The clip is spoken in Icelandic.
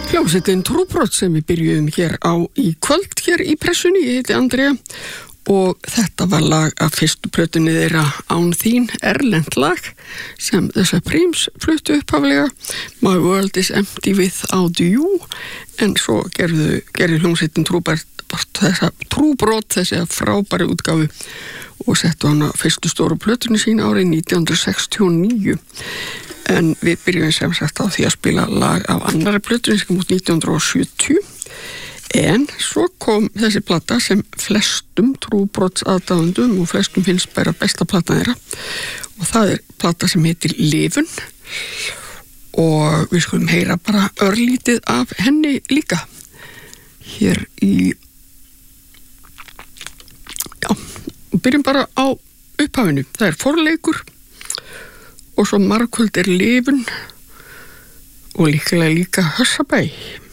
Hljómsveitin Trúbrot sem við byrjuðum hér á í kvöld hér í pressunni, ég heiti Andrea og þetta var lag af fyrstu plötunni þeirra Án þín, erlent lag sem þessa Príms fluttu upphaflega, My World is Empty Without You, en svo gerði hljómsveitin Trúbrot þessi frábæri útgáfu og settu hana fyrstu stóru plötunni sín árið 1969. En við byrjum sem sagt á því að spila lag af annarri plötunni sem kom út 1970. En svo kom þessi plata sem flestum trúbrotsaðdáendum og flestum finnst bara besta plata þeirra. Og það plata sem heitir Lifun. Og við skulum heyra bara örlítið af henni líka. Hér í... Já, byrjum bara á upphafinu. Það forleikur. Og svo Markvöld Lifun og líka Hössabæ.